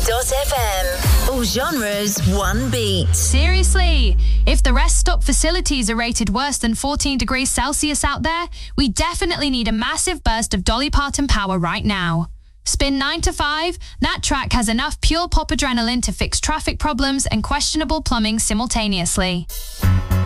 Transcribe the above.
FM. All genres, one beat. Seriously, if the rest stop facilities are rated worse than 14 degrees Celsius out there, we definitely need a massive burst of Dolly Parton power right now. Spin 9 to 5, that track has enough pure pop adrenaline to fix traffic problems and questionable plumbing simultaneously.